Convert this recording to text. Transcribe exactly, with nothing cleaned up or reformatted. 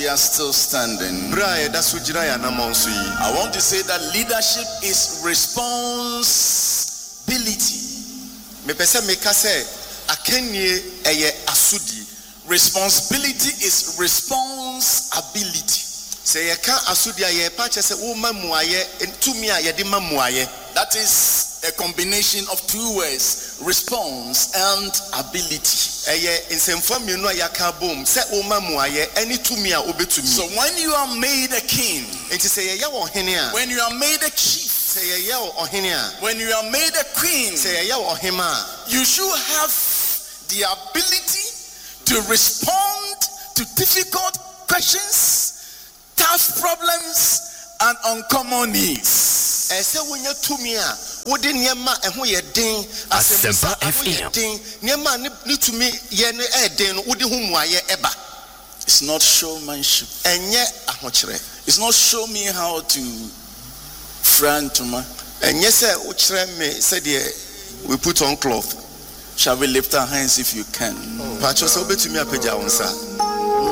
we are still standing, I want to say that leadership is responsibility. Responsibility is responsibility. That is a combination of two words, response and ability. So when you are made a king, when you are made a chief, when you are made a queen, you should have the ability to respond to difficult questions, tough problems, and uncommon needs. Asempa F M. It's not showmanship. It's not show me how to friend to man. We put on cloth. Shall we lift our hands if you can? Oh.